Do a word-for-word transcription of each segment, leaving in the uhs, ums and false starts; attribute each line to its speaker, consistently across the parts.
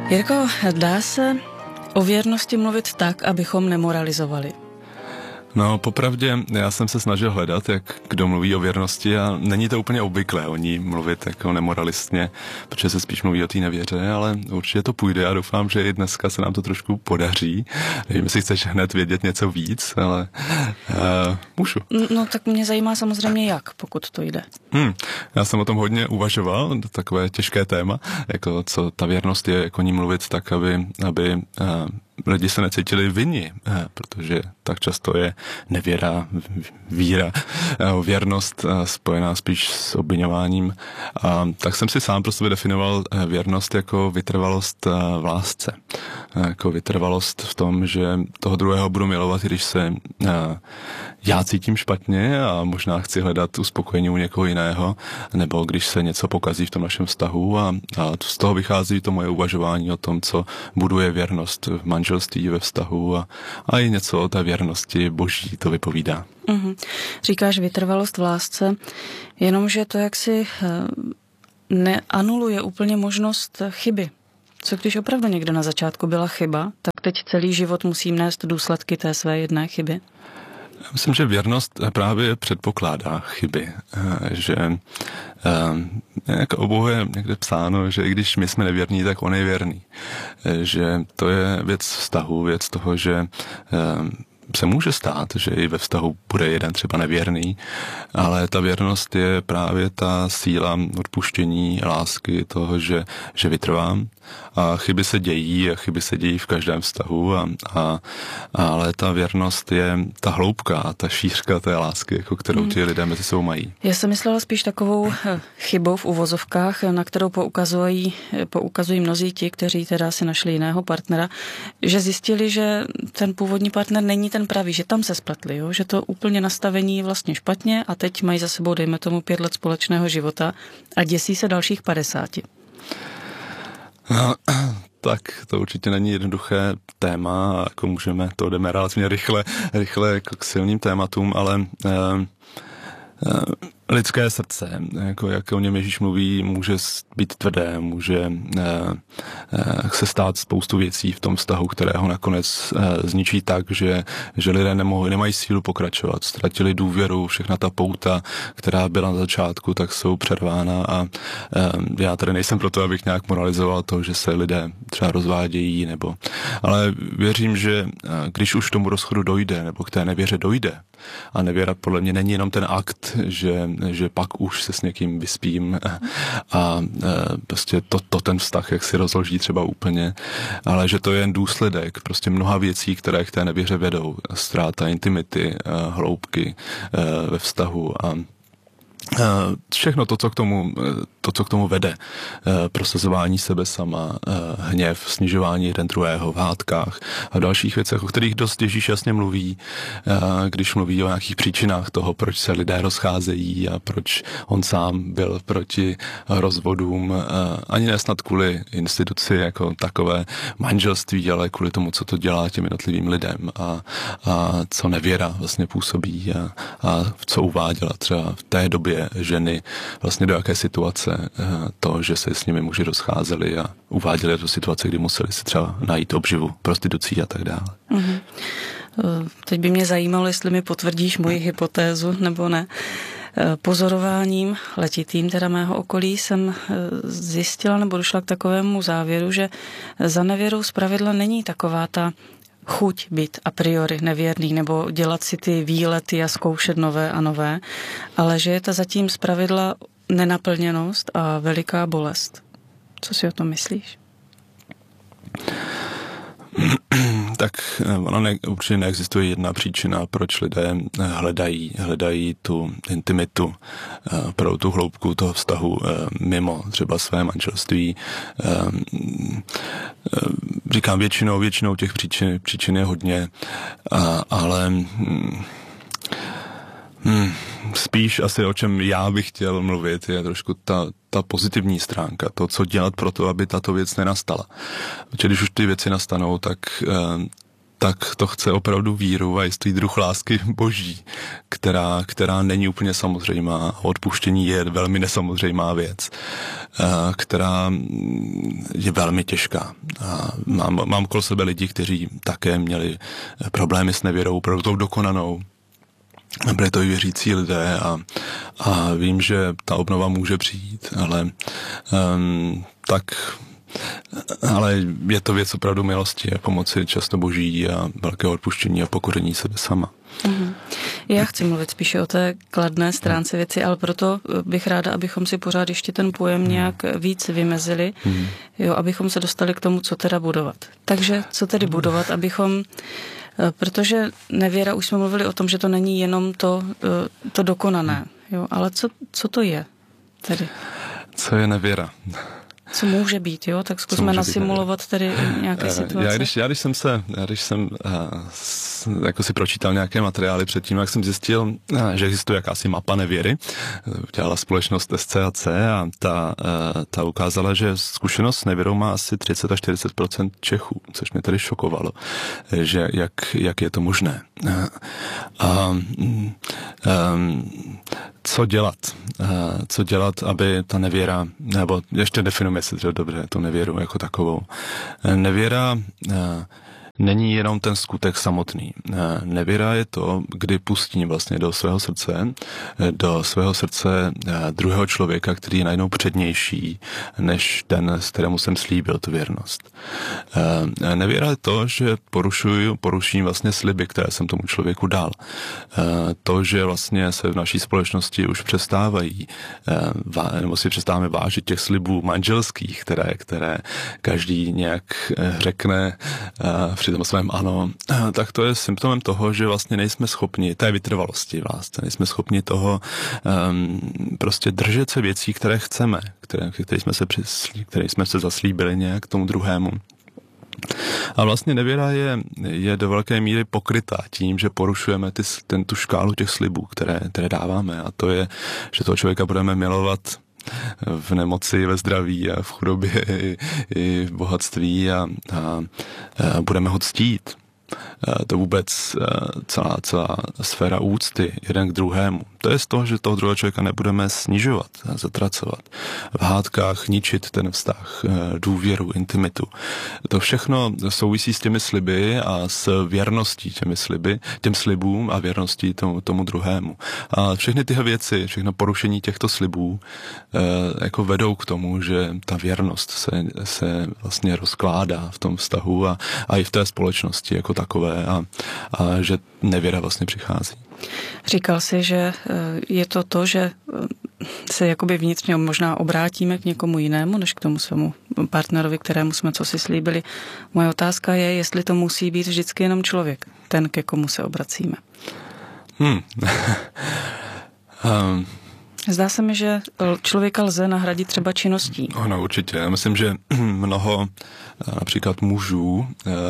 Speaker 1: Jirko, dá se o věrnosti mluvit tak, abychom nemoralizovali?
Speaker 2: No, popravdě, já jsem se snažil hledat, jak kdo mluví o věrnosti a není to úplně obvyklé o ní mluvit jako nemoralistně, protože se spíš mluví o té nevěře, ale určitě to půjde a doufám, že i dneska se nám to trošku podaří. Nevím, jestli chceš hned vědět něco víc, ale uh, můžu.
Speaker 1: No tak mě zajímá samozřejmě jak, pokud to jde.
Speaker 2: Hmm, já jsem o tom hodně uvažoval, takové těžké téma, jako co ta věrnost je, jako ní mluvit tak, aby, aby uh, lidi se necítili vinni, protože tak často je nevěra, víra, věrnost spojená spíš s obviňováním. A tak jsem si sám pro sebe definoval věrnost jako vytrvalost v lásce. Jako vytrvalost v tom, že toho druhého budu milovat, když se já cítím špatně a možná chci hledat uspokojení u někoho jiného, nebo když se něco pokazí v tom našem vztahu a, a z toho vychází to moje uvažování o tom, co buduje věrnost v manželství, ve vztahu a, a i něco o té věrnosti boží to vypovídá.
Speaker 1: Mm-hmm. Říkáš vytrvalost v lásce, jenomže to jaksi neanuluje úplně možnost chyby. Co když opravdu někde na začátku byla chyba, tak teď celý život musím nést důsledky té své jedné chyby?
Speaker 2: Já myslím, že věrnost právě předpokládá chyby, že jako o Bohu je někde psáno, že i když my jsme nevěrní, tak on je věrný. Že to je věc vztahu, věc toho, že se může stát, že i ve vztahu bude jeden třeba nevěrný, ale ta věrnost je právě ta síla odpuštění, lásky, toho, že, že vytrvám. A chyby se dějí a chyby se dějí v každém vztahu, a, a, ale ta věrnost je ta hloubka, ta šířka té lásky, jako kterou ti lidé mezi sebou mají.
Speaker 1: Já jsem myslela spíš takovou chybou v uvozovkách, na kterou poukazují, poukazují mnozí ti, kteří teda si našli jiného partnera, že zjistili, že ten původní partner není ten pravý, že tam se spletli, jo? Že to úplně nastavení je vlastně špatně a teď mají za sebou, dejme tomu, pět let společného života a děsí se dalších padesáti.
Speaker 2: No, tak to určitě není jednoduché téma, jako můžeme, to jdeme relativně rychle, rychle jako k silným tématům, ale eh, eh, lidské srdce, jako jak o něm Ježíš mluví, může být tvrdé, může eh, eh, se stát spoustu věcí v tom vztahu, které ho nakonec eh, zničí tak, že, že lidé nemohou, nemají sílu pokračovat, ztratili důvěru, všechna ta pouta, která byla na začátku, tak jsou přervána a eh, já tady nejsem proto, abych nějak moralizoval to, že se lidé třeba rozvádějí, nebo, ale věřím, že eh, když už k tomu rozchodu dojde, nebo k té nevěře dojde, a nevěra podle mě není jenom ten akt, že, že pak už se s někým vyspím a, a prostě to, to ten vztah, jak si rozloží třeba úplně, ale že to je jen důsledek prostě mnoha věcí, které k té nevěře vedou. Ztráta intimity, hloubky ve vztahu a všechno to, co k tomu, to, co k tomu vede. Prosazování sebe sama, hněv, snižování jeden druhého v hádkách a v dalších věcech, o kterých dost Ježíš jasně mluví, když mluví o nějakých příčinách toho, proč se lidé rozcházejí a proč on sám byl proti rozvodům, ani ne snad kvůli instituci jako takové manželství, ale kvůli tomu, co to dělá těm jednotlivým lidem a, a co nevěra vlastně působí a, a co uváděla třeba v té době ženy, vlastně do jaké situace to, že se s nimi muži rozcházeli a uváděli do situace, kdy museli si třeba najít obživu prostitucí a tak dále. Mm-hmm.
Speaker 1: Teď by mě zajímalo, jestli mi potvrdíš moji hypotézu, nebo ne. Pozorováním letitým teda mého okolí jsem zjistila nebo došla k takovému závěru, že za nevěrou zpravidla není taková ta chuť být a priori nevěrný nebo dělat si ty výlety a zkoušet nové a nové, ale že je to zatím zpravidla nenaplněnost a veliká bolest. Co si o tom myslíš?
Speaker 2: Tak ona ne, určitě neexistuje jedna příčina, proč lidé hledají, hledají tu intimitu, pro tu hloubku toho vztahu mimo třeba své manželství. Říkám většinou, většinou těch příčin, příčin je hodně, ale Hmm, spíš asi o čem já bych chtěl mluvit je trošku ta, ta pozitivní stránka, to, co dělat pro to, aby tato věc nenastala. Protože když už ty věci nastanou, tak, tak to chce opravdu víru a jistý druh lásky boží, která, která není úplně samozřejmá. Odpuštění je velmi nesamozřejmá věc, která je velmi těžká. a mám, mám kolem sebe lidi, kteří také měli problémy s nevěrou, opravdu tou dokonanou. Byli to i věřící lidé a, a vím, že ta obnova může přijít, ale um, tak ale je to věc opravdu milosti a pomoci často Boží a velkého odpuštění a pokoření sebe sama.
Speaker 1: Mm-hmm. Já chci mluvit spíše o té kladné stránce věci, ale proto bych ráda, abychom si pořád ještě ten pojem nějak víc vymezili, mm. jo, abychom se dostali k tomu, co teda budovat. Takže co tedy budovat, abychom, protože nevěra, už jsme mluvili o tom, že to není jenom to, to dokonané, jo, ale co, co to je tedy?
Speaker 2: Co je nevěra?
Speaker 1: Co může být, jo? Tak zkusme nasimulovat tedy nějaké situace.
Speaker 2: Já když, já když jsem se, já když jsem uh, jako si pročítal nějaké materiály předtím, jak jsem zjistil, uh, že existuje jakási mapa nevěry, dělala společnost S C A C a ta, uh, ta ukázala, že zkušenost s nevěrou má asi třicet až čtyřicet procent Čechů, což mě tedy šokovalo, že jak, jak je to možné. Uh, a um, co dělat? Uh, co dělat, aby ta nevěra, nebo ještě definujeme si dobře tu nevěru jako takovou. Nevěra uh, není jenom ten skutek samotný. Nevěra je to, kdy pustím vlastně do svého srdce, do svého srdce druhého člověka, který je najednou přednější, než ten, s kterému jsem slíbil tu věrnost. Nevěra je to, že porušuju, poruším vlastně sliby, které jsem tomu člověku dal. To, že vlastně se v naší společnosti už přestávají, nebo si přestáváme vážit těch slibů manželských, které, které každý nějak řekne při tom svém ano, tak to je symptomem toho, že vlastně nejsme schopni té vytrvalosti vlastně, nejsme schopni toho um, prostě držet se věcí, které chceme, které, které, jsme se přislí, které jsme se zaslíbili nějak tomu druhému. A vlastně nevěra je, je do velké míry pokrytá tím, že porušujeme ty, ten, tu škálu těch slibů, které, které dáváme. A to je, že toho člověka budeme milovat v nemoci, ve zdraví a v chudobě i, i v bohatství a, a, a budeme ho ctít. To vůbec celá, celá sféra úcty jeden k druhému. To je z toho, že toho druhého člověka nebudeme snižovat, zatracovat. V hádkách ničit ten vztah, důvěru, intimitu. To všechno souvisí s těmi sliby a s věrností těmi sliby, těm slibům a věrností tomu, tomu druhému. A všechny tyhle věci, všechno porušení těchto slibů jako vedou k tomu, že ta věrnost se, se vlastně rozkládá v tom vztahu a, a i v té společnosti jako takové a, a že nevěra vlastně přichází.
Speaker 1: Říkal jsi, že je to to, že se jakoby vnitřně možná obrátíme k někomu jinému, než k tomu svému partnerovi, kterému jsme co si slíbili. Moje otázka je, jestli to musí být vždycky jenom člověk, ten, ke komu se obracíme. Hmm. um. Zdá se mi, že člověka lze nahradit třeba činností.
Speaker 2: Ano, určitě. Já myslím, že mnoho například mužů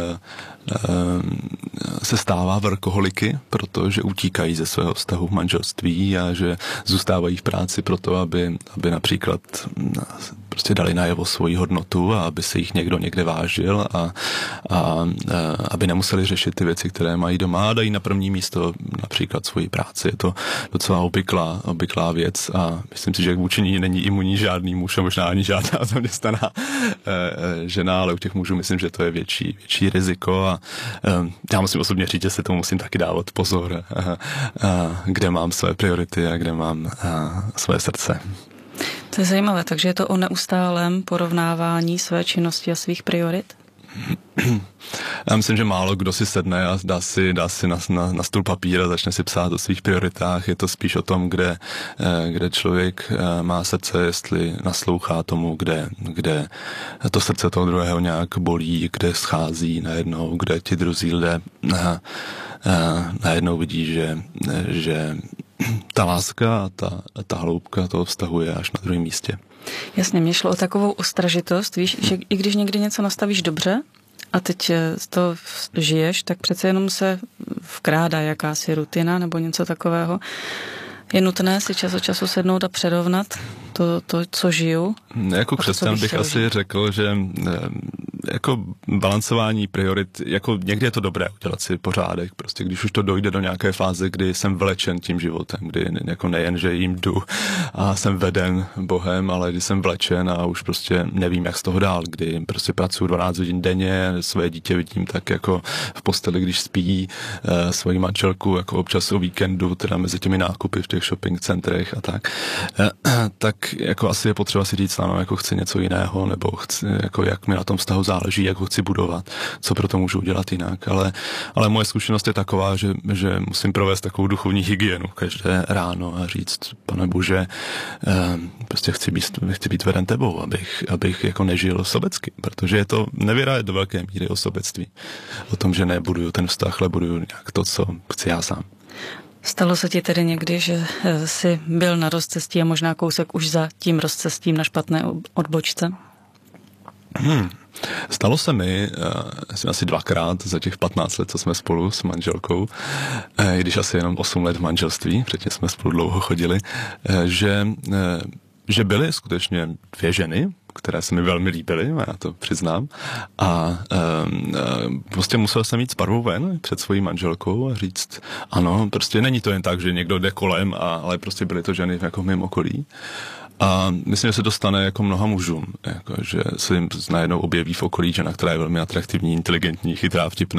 Speaker 2: se stává workoholiky, protože utíkají ze svého vztahu v manželství a že zůstávají v práci proto, aby, aby například prostě dali najevo svoji hodnotu a aby se jich někdo někde vážil a, a, a aby nemuseli řešit ty věci, které mají doma a dají na první místo například svoji práci. Je to docela obvyklá, obvyklá věc a myslím si, že vůči ní není imunní žádný muž a možná ani žádná zaměstnaná žena, ale u těch mužů myslím, že to je větší, větší riziko a já musím osobně říct, že si tomu musím taky dávat pozor, kde mám své priority a kde mám své srdce.
Speaker 1: To je zajímavé, takže je to o neustálém porovnávání své činnosti a svých priorit?
Speaker 2: Já myslím, že málo kdo si sedne a dá si, dá si na, na, na stůl papír a začne si psát o svých prioritách. Je to spíš o tom, kde, kde člověk má srdce, jestli naslouchá tomu, kde, kde to srdce toho druhého nějak bolí, kde schází najednou, kde ti druzí lidé najednou vidí, že, že ta láska, ta, ta hloubka toho vztahu je až na druhém místě.
Speaker 1: Jasně, mě šlo o takovou ostražitost, víš, že i když někdy něco nastavíš dobře a teď to žiješ, tak přece jenom se vkrádá jakási rutina nebo něco takového. Je nutné si čas od času sednout a přerovnat to, to co žiju.
Speaker 2: Jako křesťan bych asi žít. řekl, že jako balancování priorit, jako někdy je to dobré udělat si pořádek, prostě když už to dojde do nějaké fáze, kdy jsem vlečen tím životem, kdy jako nejen, že jim jdu a jsem veden Bohem, ale kdy jsem vlečen a už prostě nevím, jak z toho dál, kdy prostě pracuji dvanáct hodin denně, své dítě vidím tak jako v posteli, když spí, e, svoji manželku jako občas o víkendu, teda mezi těmi nákupy v těch shopping centrech a tak, e, tak jako asi je potřeba si říct, ano, jako chci něco jiného, nebo chci, jako jak mi na tom vztahu záleží, jak ho chci budovat, co pro to můžu udělat jinak, ale, ale moje zkušenost je taková, že, že musím provést takovou duchovní hygienu každé ráno a říct, Pane Bože, eh, prostě chci být, chci být veden tebou, abych, abych jako nežil sobecky, protože je to, nevěra je do velké míry o sobectví, o tom, že nebuduju ten vztah, ale buduju nějak to, co chci já sám.
Speaker 1: Stalo se ti tedy někdy, že jsi byl na rozcestí a možná kousek už za tím rozcestím na špatné odbočce?
Speaker 2: Hmm. Stalo se mi uh, asi dvakrát za těch patnáct let, co jsme spolu s manželkou, uh, i když asi jenom osm let v manželství, protože jsme spolu dlouho chodili, uh, že, uh, že byly skutečně dvě ženy, které se mi velmi líbily, já to přiznám. A um, prostě musel jsem jít s parvou ven před svojí manželkou a říct, ano, prostě není to jen tak, že někdo jde kolem, a, ale prostě byly to ženy jako v mém okolí. A myslím, že se dostane jako mnoha mužům, jako, že se jim najednou objeví v okolí žena, která je velmi atraktivní, inteligentní, chytrá, vtipná,